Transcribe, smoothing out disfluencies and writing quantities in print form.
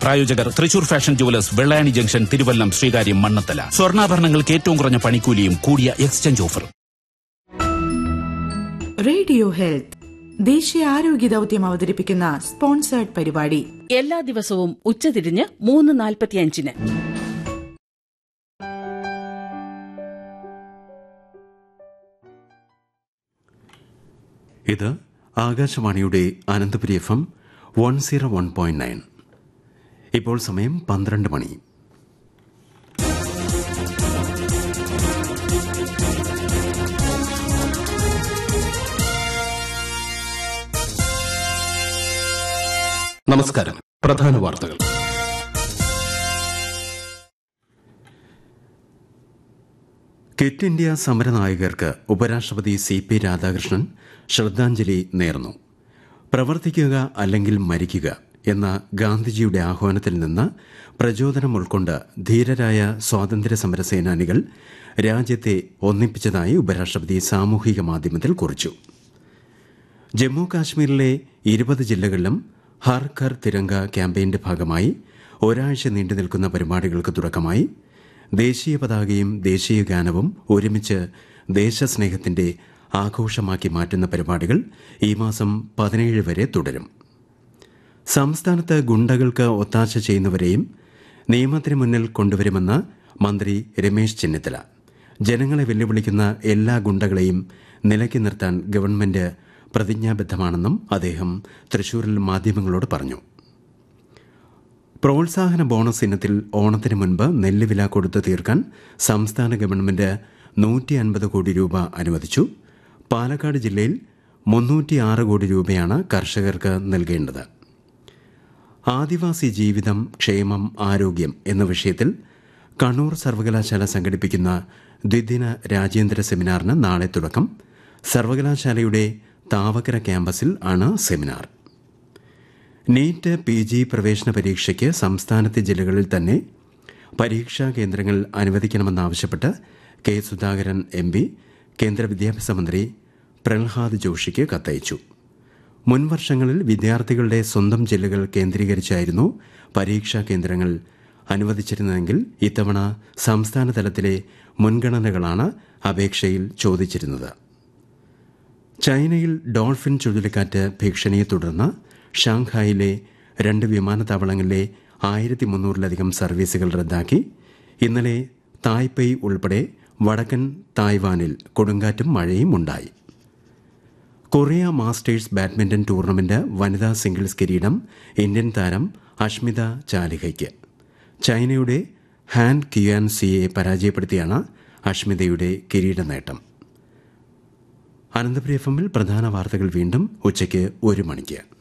പ്രായോജകർ Thrissur fashion jewellers, Vellayani junction, Thiruvallam, Sreekaryam, Mannathala. സ്വർണ്ണാഭരണങ്ങൾക്ക് ഏറ്റവും കുറഞ്ഞ പണിക്കൂലിയും കൂടിയ എക്സ്ചേഞ്ച് ഓഫറും. റേഡിയോ ഹെൽത്ത് ദേശീയ ആരോഗ്യ ദൌത്യം അവതരിപ്പിക്കുന്ന സ്പോൺസേർഡ് പരിപാടി എല്ലാ ദിവസവും ഉച്ചതിരിഞ്ഞ് 3:45. ഇത് ആകാശവാണിയുടെ അനന്തപുരി FM 101.9. ഇപ്പോൾ സമയം 12 മണി. നമസ്കാരം. പ്രധാന വാർത്തകൾ. ക്വിറ്റ് ഇന്ത്യ സമരനായകർക്ക് ഉപരാഷ്ട്രപതി CP രാധാകൃഷ്ണൻ ശ്രദ്ധാഞ്ജലി നേർന്നു. പ്രവർത്തിക്കുക അല്ലെങ്കിൽ മരിക്കുക എന്ന ഗാന്ധിജിയുടെ ആഹ്വാനത്തിൽ നിന്ന് പ്രചോദനം ഉൾക്കൊണ്ട് ധീരരായ സ്വാതന്ത്ര്യ സമര സേനാനികൾ രാജ്യത്തെ ഒന്നിപ്പിച്ചതായി ഉപരാഷ്ട്രപതി സാമൂഹിക മാധ്യമത്തിൽ കുറിച്ചു. ജമ്മു കാശ്മീരിലെ 20 ജില്ലകളിലും ഹർ ഘർ തിരംഗ ക്യാമ്പയിന്റെ ഭാഗമായി ഒരാഴ്ച നീണ്ടുനിൽക്കുന്ന പരിപാടികൾക്ക് തുടക്കമായി. ദേശീയ പതാകയും ദേശീയ ഗാനവും ഒരുമിച്ച് ദേശസ്നേഹത്തിന്റെ ആഘോഷമാക്കി മാറ്റുന്ന പരിപാടികൾ ഈ മാസം 17 വരെ തുടരും. സംസ്ഥാനത്ത് ഗുണ്ടകൾക്ക് ഒത്താശ ചെയ്യുന്നവരെയും നിയമത്തിന് മുന്നിൽ കൊണ്ടുവരുമെന്ന് മന്ത്രി രമേശ് ചെന്നിത്തല. ജനങ്ങളെ വെല്ലുവിളിക്കുന്ന എല്ലാ ഗുണ്ടകളെയും നിലയ്ക്ക് നിർത്താൻ ഗവൺമെന്റ് പ്രതിജ്ഞാബദ്ധമാണെന്നും അദ്ദേഹം തൃശൂരിൽ മാധ്യമങ്ങളോട് പറഞ്ഞു. പ്രോത്സാഹന ബോണസ് ഇനത്തിൽ ഓണത്തിന് മുൻപ് നെല്ലുവില കൊടുത്തു തീർക്കാൻ സംസ്ഥാന ഗവൺമെന്റ് 150 കോടി രൂപ അനുവദിച്ചു. പാലക്കാട് ജില്ലയിൽ 306 കോടി രൂപയാണ് കർഷകർക്ക് നൽകേണ്ടത്. ആദിവാസി ജീവിതം, ക്ഷേമം, ആരോഗ്യം എന്ന വിഷയത്തിൽ കണ്ണൂർ സർവകലാശാല സംഘടിപ്പിക്കുന്ന ദ്വിദിന രാജ്യാന്തര സെമിനാറിന് നാളെ തുടക്കം. സർവകലാശാലയുടെ താവക്കര ക്യാമ്പസിൽ ആണ് സെമിനാർ. നീറ്റ് PG പ്രവേശന പരീക്ഷയ്ക്ക് സംസ്ഥാനത്തെ ജില്ലകളിൽ തന്നെ പരീക്ഷാ കേന്ദ്രങ്ങൾ അനുവദിക്കണമെന്നാവശ്യപ്പെട്ട് കെ സുധാകരൻ MP കേന്ദ്ര വിദ്യാഭ്യാസ മന്ത്രി പ്രഹ്ലാദ് ജോഷിക്ക് കത്തയച്ചു. മുൻവർഷങ്ങളിൽ വിദ്യാർത്ഥികളുടെ സ്വന്തം ജില്ലകൾ കേന്ദ്രീകരിച്ചായിരുന്നു പരീക്ഷാ കേന്ദ്രങ്ങൾ അനുവദിച്ചിരുന്നതെങ്കിൽ ഇത്തവണ സംസ്ഥാന തലത്തിലെ മുൻഗണനകളാണ് അപേക്ഷയിൽ ചോദിച്ചിരുന്നത്. ചൈനയിൽ ഡോൾഫിൻ ചുഴലിക്കാറ്റ് ഭീഷണിയെ തുടർന്ന് ഷാങ്ഹായിലെ 2 വിമാനത്താവളങ്ങളിലെ 1300-ലധികം സർവീസുകൾ റദ്ദാക്കി. ഇന്നലെ തായ്പെയ് ഉൾപ്പെടെ വടക്കൻ തായ്വാനിൽ കൊടുങ്കാറ്റും മഴയും ഉണ്ടായി. കൊറിയ മാസ്റ്റേഴ്സ് ബാഡ്മിന്റൺ ടൂർണമെന്റ് വനിതാ സിംഗിൾസ് കിരീടം ഇന്ത്യൻ താരം അഷ്മിത ചാലിഹയ്ക്ക്. ചൈനയുടെ ഹാൻ ക്യുയാൻസിയെ പരാജയപ്പെടുത്തിയാണ് അഷ്മിതയുടെ കിരീട നേട്ടം. അനന്തപുരി FM പ്രധാന വാർത്തകൾ വീണ്ടും ഉച്ചയ്ക്ക് 1 മണിക്ക്.